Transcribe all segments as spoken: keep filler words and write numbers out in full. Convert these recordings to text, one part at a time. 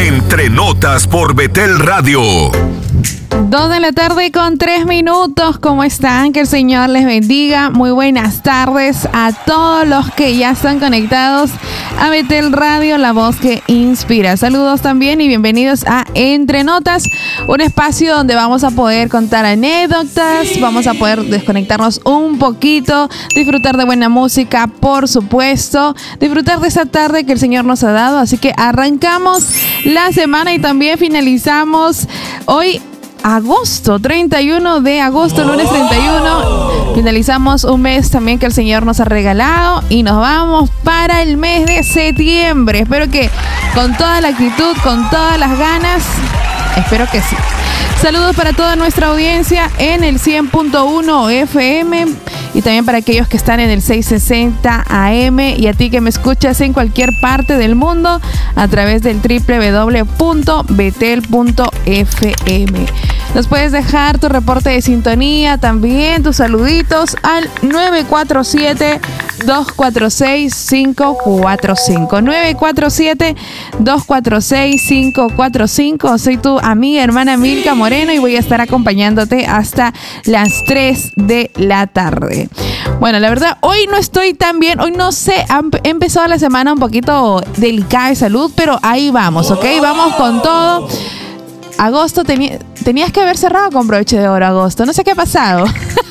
Entre Notas por Betel Radio. Dos de la tarde con tres minutos. ¿Cómo están? Que el Señor les bendiga. Muy buenas tardes a todos los que ya están conectados a Betel Radio, la voz que inspira. Saludos también y bienvenidos a Entre Notas, un espacio donde vamos a poder contar anécdotas, vamos a poder desconectarnos un poquito, disfrutar de buena música, por supuesto, disfrutar de esta tarde que el Señor nos ha dado. Así que arrancamos la semana y también finalizamos hoy, agosto, treinta y uno de agosto, lunes treinta y uno. Finalizamos un mes también que el Señor nos ha regalado y nos vamos para el mes de septiembre. Espero que con toda la actitud, con todas las ganas, espero que sí. Saludos para toda nuestra audiencia en el cien punto uno F M y también para aquellos que están en el seiscientos sesenta A M y a ti que me escuchas en cualquier parte del mundo a través del doble u doble u doble u punto betel punto f m. Nos puedes dejar tu reporte de sintonía, también tus saluditos al nueve cuatro siete, dos cuatro seis, cinco cuatro cinco. nueve cuatro siete, dos cuatro seis, cinco cuatro cinco. Soy tu amiga hermana Milka Moreno y voy a estar acompañándote hasta las tres de la tarde. Bueno, la verdad, hoy no estoy tan bien. Hoy no sé, he empezado la semana un poquito delicada de salud, pero ahí vamos, ¿ok? Vamos con todo. Agosto, teni- tenías que haber cerrado con broche de oro, agosto. No sé qué ha pasado.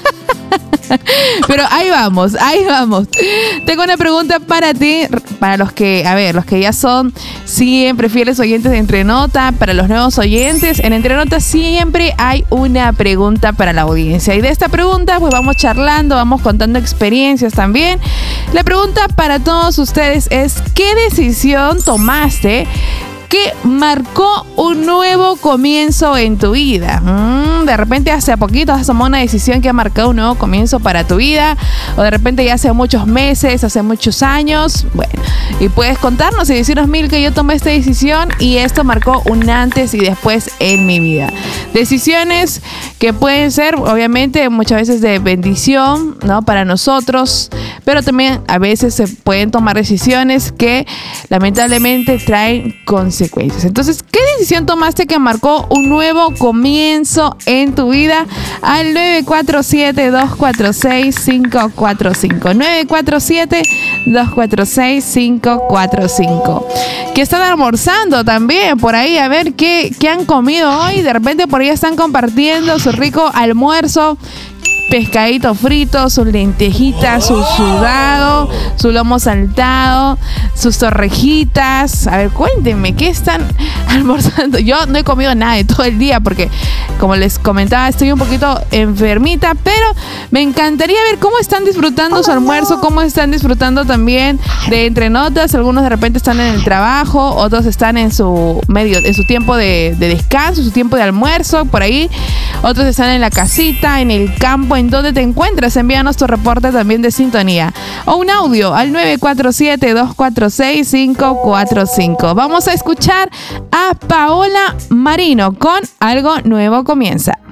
Pero ahí vamos, ahí vamos. Tengo una pregunta para ti, para los que, a ver, los que ya son siempre fieles oyentes de Entre Nota, para los nuevos oyentes, en Entre Nota siempre hay una pregunta para la audiencia. Y de esta pregunta, pues vamos charlando, vamos contando experiencias también. La pregunta para todos ustedes es: ¿qué decisión tomaste que marcó un nuevo comienzo en tu vida? Mm, de repente hace poquito has tomado una decisión que ha marcado un nuevo comienzo para tu vida, o de repente ya hace muchos meses, hace muchos años. Bueno, y puedes contarnos y decirnos: Mil, que yo tomé esta decisión y esto marcó un antes y después en mi vida. Decisiones que pueden ser, obviamente, muchas veces de bendición, ¿no?, para nosotros, pero también a veces se pueden tomar decisiones que lamentablemente traen consecuencias. Entonces, ¿qué decisión tomaste que marcó un nuevo comienzo en tu vida? Al nueve cuatro siete, dos cuatro seis, cinco cuatro cinco. nueve cuatro siete, dos cuatro seis, cinco cuatro cinco. Que están almorzando también por ahí, a ver qué, qué han comido hoy. De repente por ahí están compartiendo su rico almuerzo. Pescadito frito, sus lentejitas, su sudado, su lomo saltado, sus torrejitas. A ver, cuéntenme, ¿qué están almorzando? Yo no he comido nada de todo el día porque, como les comentaba, estoy un poquito enfermita, pero me encantaría ver cómo están disfrutando su almuerzo, cómo están disfrutando también de Entre Notas. Algunos de repente están en el trabajo, otros están en su medio, en su tiempo de, de descanso, su tiempo de almuerzo, por ahí. Otros están en la casita, en el campo. ¿En dónde te encuentras? Envíanos tu reporte también de sintonía o un audio al nueve cuatro siete, dos cuatro seis, cinco cuatro cinco. Vamos a escuchar a Paola Marino con Algo Nuevo Comienza.